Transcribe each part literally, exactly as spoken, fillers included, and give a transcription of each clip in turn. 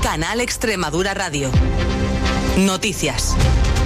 Canal Extremadura Radio. Noticias.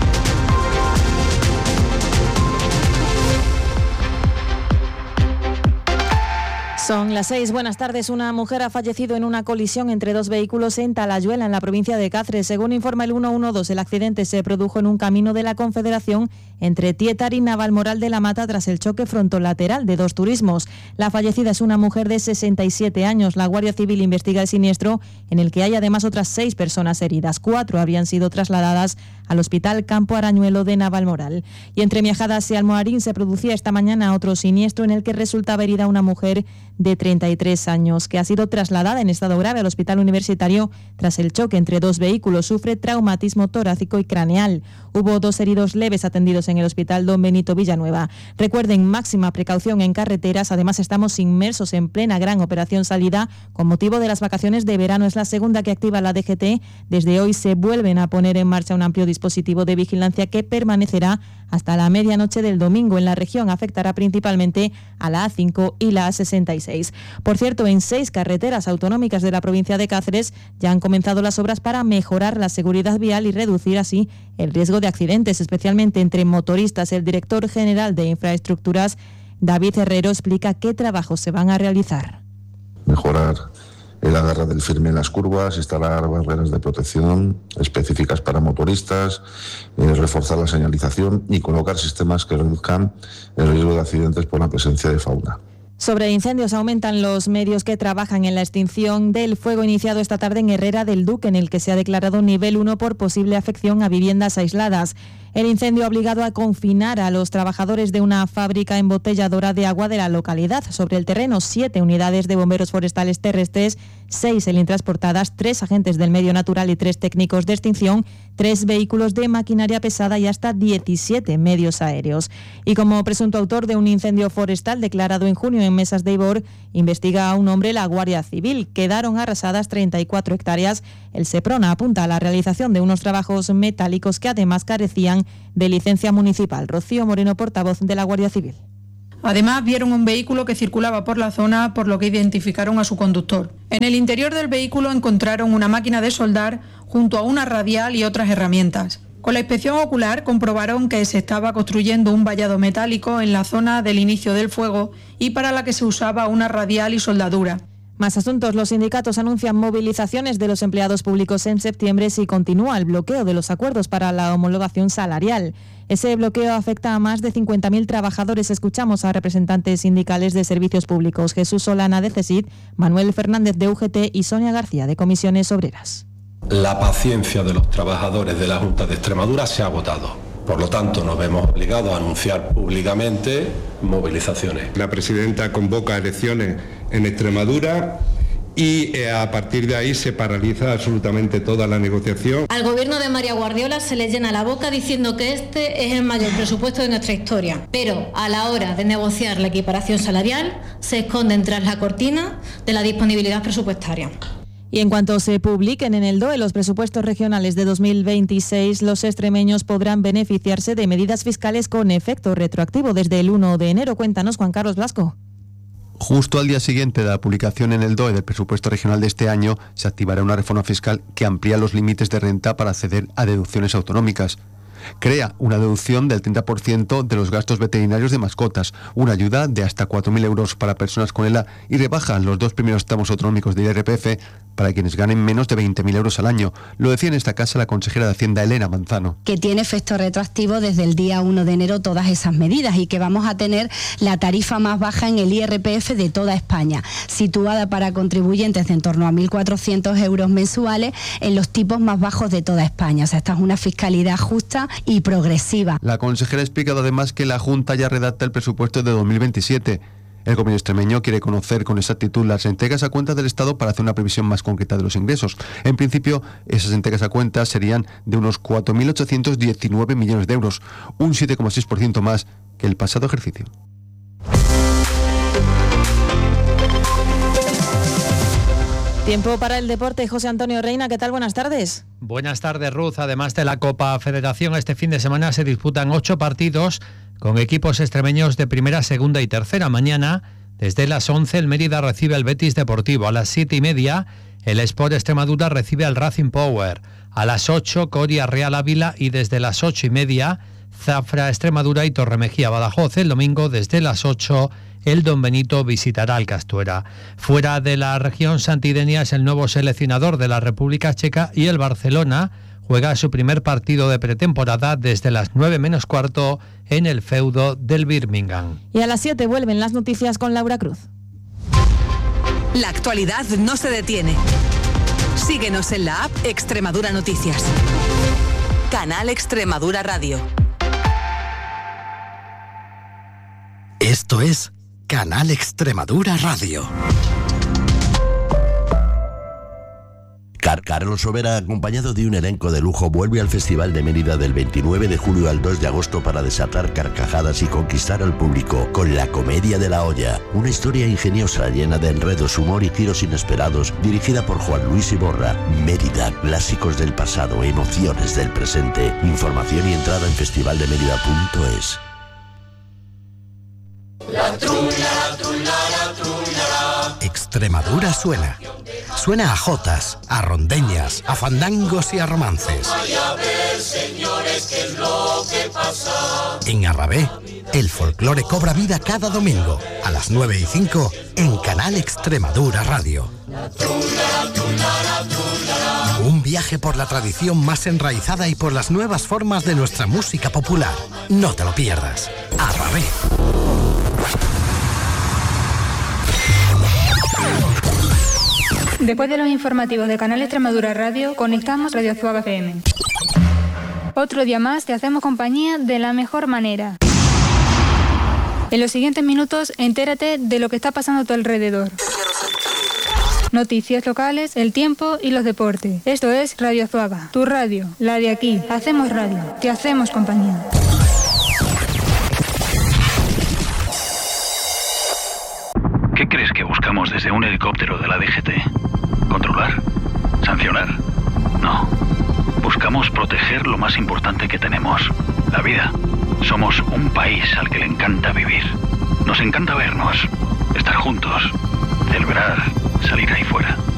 Son las seis. Buenas tardes. Una mujer ha fallecido en una colisión entre dos vehículos en Talayuela, en la provincia de Cáceres. Según informa el ciento doce, el accidente se produjo en un camino de la Confederación entre Tietar y Navalmoral de la Mata tras el choque frontolateral de dos turismos. La fallecida es una mujer de sesenta y siete años. La Guardia Civil investiga el siniestro, en el que hay además otras seis personas heridas. Cuatro habrían sido trasladadas al Hospital Campo Arañuelo de Navalmoral. Y entre Miajadas y Almoharín se producía esta mañana otro siniestro en el que resultaba herida una mujer de treinta y tres años, que ha sido trasladada en estado grave al Hospital Universitario tras el choque entre dos vehículos. Sufre traumatismo torácico y craneal. Hubo dos heridos leves atendidos en el Hospital Don Benito Villanueva. Recuerden, máxima precaución en carreteras. Además, estamos inmersos en plena gran operación salida con motivo de las vacaciones de verano. Es la segunda que activa la D G T. Desde hoy se vuelven a poner en marcha un amplio dispositivo de vigilancia que permanecerá hasta la medianoche del domingo. En la región afectará principalmente a la A cinco y la A sesenta y seis. Por cierto, en seis carreteras autonómicas de la provincia de Cáceres ya han comenzado las obras para mejorar la seguridad vial y reducir así el riesgo de accidentes, especialmente entre motoristas. El director general de Infraestructuras, David Herrero, explica qué trabajos se van a realizar. Mejorar el agarre del firme en las curvas, instalar barreras de protección específicas para motoristas, eh, reforzar la señalización y colocar sistemas que reduzcan el riesgo de accidentes por la presencia de fauna. Sobre incendios, aumentan los medios que trabajan en la extinción del fuego iniciado esta tarde en Herrera del Duque, en el que se ha declarado nivel uno por posible afección a viviendas aisladas. El incendio ha obligado a confinar a los trabajadores de una fábrica embotelladora de agua de la localidad. Sobre el terreno, siete unidades de bomberos forestales terrestres, seis helintransportadas, tres agentes del medio natural y tres técnicos de extinción, tres vehículos de maquinaria pesada y hasta diecisiete medios aéreos. Y como presunto autor de un incendio forestal declarado en junio en Mesas de Ibor, investiga a un hombre la Guardia Civil. Quedaron arrasadas treinta y cuatro hectáreas. El Seprona apunta a la realización de unos trabajos metálicos que además carecían de licencia municipal. Rocío Moreno, portavoz de la Guardia Civil. Además, vieron un vehículo que circulaba por la zona, por lo que identificaron a su conductor. En el interior del vehículo encontraron una máquina de soldar junto a una radial y otras herramientas. Con la inspección ocular comprobaron que se estaba construyendo un vallado metálico en la zona del inicio del fuego y para la que se usaba una radial y soldadura. Más asuntos. Los sindicatos anuncian movilizaciones de los empleados públicos en septiembre si continúa el bloqueo de los acuerdos para la homologación salarial. Ese bloqueo afecta a más de cincuenta mil trabajadores. Escuchamos a representantes sindicales de servicios públicos: Jesús Solana de CESID, Manuel Fernández de U G T y Sonia García de Comisiones Obreras. La paciencia de los trabajadores de la Junta de Extremadura se ha agotado. Por lo tanto, nos vemos obligados a anunciar públicamente movilizaciones. La presidenta convoca elecciones en Extremadura y eh, a partir de ahí se paraliza absolutamente toda la negociación. Al gobierno de María Guardiola se le llena la boca diciendo que este es el mayor presupuesto de nuestra historia, pero a la hora de negociar la equiparación salarial se esconden tras la cortina de la disponibilidad presupuestaria. Y en cuanto se publiquen en el D O E los presupuestos regionales de dos mil veintiséis, los extremeños podrán beneficiarse de medidas fiscales con efecto retroactivo desde el uno de enero. Cuéntanos, Juan Carlos Blasco. Justo al día siguiente de la publicación en el D O E del presupuesto regional de este año, se activará una reforma fiscal que amplía los límites de renta para acceder a deducciones autonómicas. Crea una deducción del treinta por ciento de los gastos veterinarios de mascotas, una ayuda de hasta cuatro mil euros para personas con E L A y rebajan los dos primeros tramos autonómicos del I R P F para quienes ganen menos de veinte mil euros al año. Lo decía en esta casa la consejera de Hacienda, Elena Manzano. Que tiene efecto retroactivo desde el día uno de enero todas esas medidas y que vamos a tener la tarifa más baja en el I R P F de toda España, situada para contribuyentes de en torno a mil cuatrocientos euros mensuales en los tipos más bajos de toda España. O sea, esta es una fiscalidad justa y progresiva. La consejera ha explicado además que la Junta ya redacta el presupuesto de dos mil veintisiete. El gobierno extremeño quiere conocer con exactitud las entregas a cuentas del Estado para hacer una previsión más concreta de los ingresos. En principio, esas entregas a cuentas serían de unos cuatro mil ochocientos diecinueve millones de euros, un siete coma seis por ciento más que el pasado ejercicio. Tiempo para el deporte. José Antonio Reina, ¿qué tal? Buenas tardes. Buenas tardes, Ruth. Además de la Copa Federación, este fin de semana se disputan ocho partidos con equipos extremeños de primera, segunda y tercera. Mañana, desde las once, el Mérida recibe al Betis Deportivo. A las siete y media, el Sport Extremadura recibe al Racing Power. A las ocho, Coria Real Ávila, y desde las ocho y media, Zafra Extremadura y Torremejía Badajoz. El domingo, desde las ocho, el Don Benito visitará al Castuera. Fuera de la región, Santidenia es el nuevo seleccionador de la República Checa y el Barcelona juega su primer partido de pretemporada desde las nueve menos cuarto en el feudo del Birmingham. Y a las siete vuelven las noticias con Laura Cruz. La actualidad no se detiene. Síguenos en la app Extremadura Noticias. Canal Extremadura Radio. Esto es Canal Extremadura Radio. Car Carlos Sobera, acompañado de un elenco de lujo, vuelve al Festival de Mérida del veintinueve de julio al dos de agosto para desatar carcajadas y conquistar al público con La Comedia de la Olla, una historia ingeniosa llena de enredos, humor y giros inesperados, dirigida por Juan Luis Iborra. Mérida, clásicos del pasado, emociones del presente. Información y entrada en festival de mérida punto es. La trulla, la trulla, la trulla. Extremadura suena. Suena a jotas, a rondeñas, a fandangos y a romances. Vaya a ver, señores, qué es lo que pasa. En Arrabé, el folclore cobra vida cada domingo a las nueve y cinco en Canal Extremadura Radio. La trulla, la trulla, la trulla. Un viaje por la tradición más enraizada y por las nuevas formas de nuestra música popular. No te lo pierdas. Arrabé. Después de los informativos de Canal Extremadura Radio, conectamos Radio Zuaga F M. Otro día más te hacemos compañía de la mejor manera. En los siguientes minutos, entérate de lo que está pasando a tu alrededor. Noticias locales, el tiempo y los deportes. Esto es Radio Zuaga, tu radio, la de aquí. Hacemos radio, te hacemos compañía. ¿Qué crees que buscamos desde un helicóptero de la D G T? ¿Controlar? ¿Sancionar? No. Buscamos proteger lo más importante que tenemos, la vida. Somos un país al que le encanta vivir. Nos encanta vernos, estar juntos, celebrar, salir ahí fuera.